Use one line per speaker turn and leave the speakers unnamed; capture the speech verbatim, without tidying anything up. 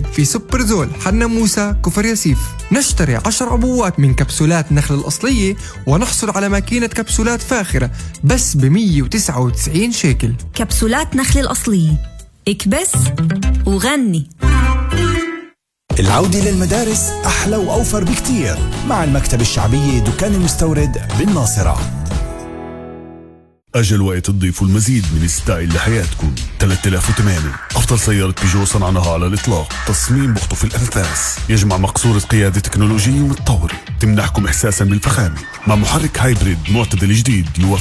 الأصلي في سوبرزول حنا موسى كفر ياسيف. نشتري عشر عبوات من كبسولات نخل الأصلية ونحصل على ماكينة كبسولات فاخرة بس ب مية وتسعة وتسعين شيكل.
كبسولات نخل الأصلية، اكبس وغني.
العودة للمدارس أحلى وأوفر بكتير مع المكتبة الشعبية دكان المستورد بالناصرة.
أجل وقت تضيفوا المزيد من ستايل لحياتكم. ثلاثة آلاف وثمانية أفضل سيارة بيجو صنعناها على الإطلاق. تصميم بخطف الأنفاس، يجمع مقصورة قيادة تكنولوجية ومتطورة تمنحكم إحساسا بالفخامة مع محرك هايبريد معتدل جديد